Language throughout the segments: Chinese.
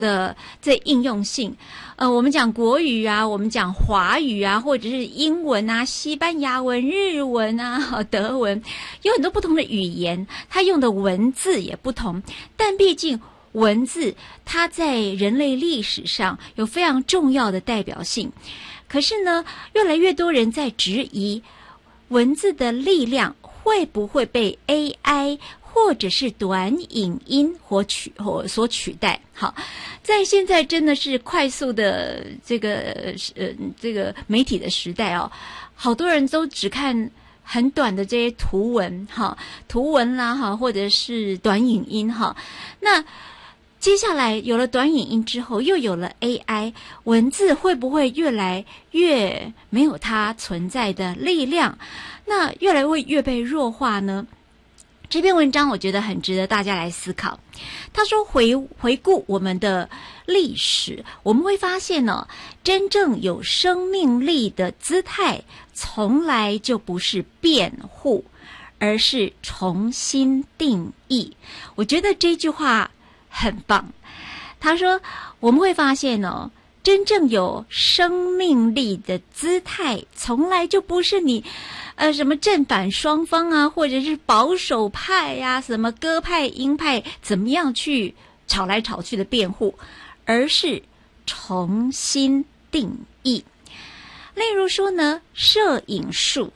的这应用性。我们讲国语啊，我们讲华语啊，或者是英文啊、西班牙文、日文啊、德文，有很多不同的语言，它用的文字也不同，但毕竟文字它在人类历史上有非常重要的代表性。可是呢，越来越多人在质疑文字的力量会不会被 AI 或者是短影音所取代。好，在现在真的是快速的这个媒体的时代哦，好多人都只看很短的这些图文啦或者是短影音哈。那接下来有了短影音之后，又有了 AI， 文字会不会越来越没有它存在的力量？那越来越被弱化呢？这篇文章我觉得很值得大家来思考。他说回顾我们的历史，我们会发现呢，真正有生命力的姿态从来就不是辩护，而是重新定义。我觉得这句话很棒。他说我们会发现呢，真正有生命力的姿态从来就不是你什么正反双方啊，或者是保守派啊，什么鸽派鹰派怎么样去吵来吵去的辩护，而是重新定义。例如说呢，摄影术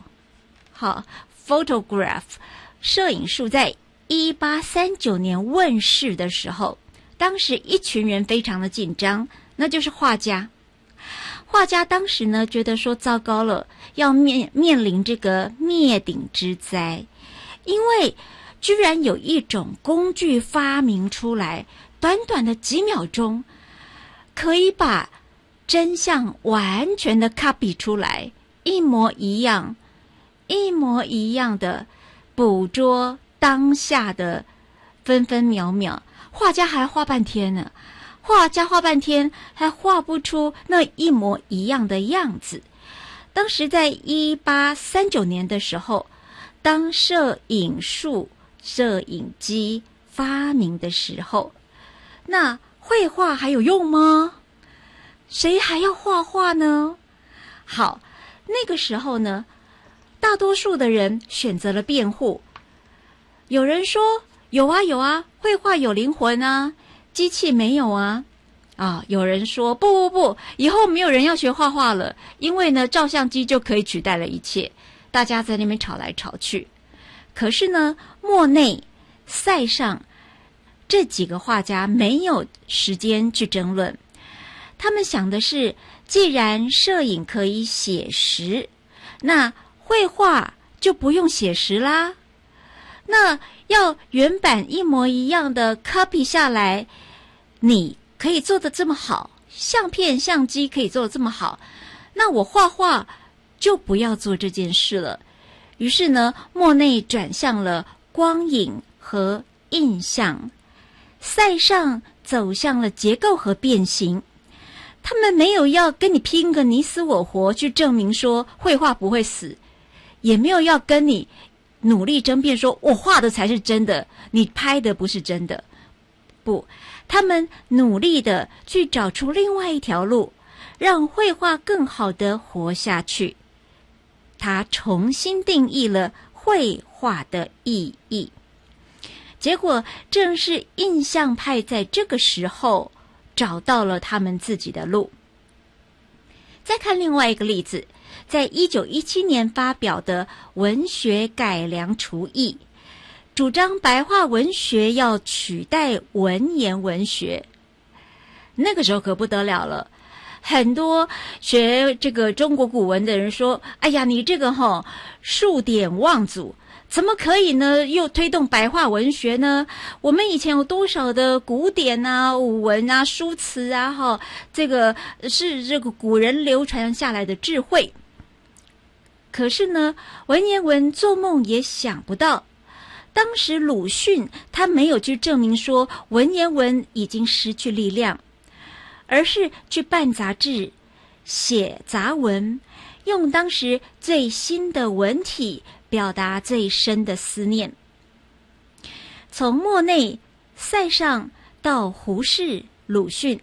photograph 摄影术在1839年问世的时候，当时一群人非常的紧张，那就是画家。画家当时呢觉得说糟糕了，要面临这个灭顶之灾，因为居然有一种工具发明出来，短短的几秒钟可以把真相完全的 copy 出来，一模一样的捕捉当下的分分秒秒。画家还画半天呢，还画不出那一模一样的样子。当时在1839年的时候，当摄影机发明的时候，那绘画还有用吗？谁还要画画呢？好，那个时候呢，大多数的人选择了辩护。有人说有啊，绘画有灵魂啊，机器没有啊。有人说不，以后没有人要学画画了，因为呢，照相机就可以取代了一切。大家在那边吵来吵去。可是呢，莫内、塞尚这几个画家没有时间去争论，他们想的是，既然摄影可以写实，那绘画就不用写实啦。那要原版一模一样的 copy 下来，你可以做得这么好，相机可以做得这么好，那我画画就不要做这件事了。于是呢，莫内转向了光影和印象，塞尚走向了结构和变形。他们没有要跟你拼个你死我活去证明说绘画不会死，也没有要跟你努力争辩说我画的才是真的，你拍的不是真的。不，他们努力的去找出另外一条路，让绘画更好的活下去。他重新定义了绘画的意义。结果正是印象派在这个时候找到了他们自己的路。再看另外一个例子，在1917年发表的《文学改良刍议》，主张白话文学要取代文言文学。那个时候可不得了了，很多学这个中国古文的人说，哎呀，你这个数典忘祖，怎么可以呢？又推动白话文学呢？我们以前有多少的古典啊、武文啊、书词啊，这个是这个古人流传下来的智慧。可是呢，文言文做梦也想不到，当时鲁迅他没有去证明说文言文已经失去力量，而是去办杂志、写杂文，用当时最新的文体表达最深的思念。从莫内、塞尚到胡适、 鲁迅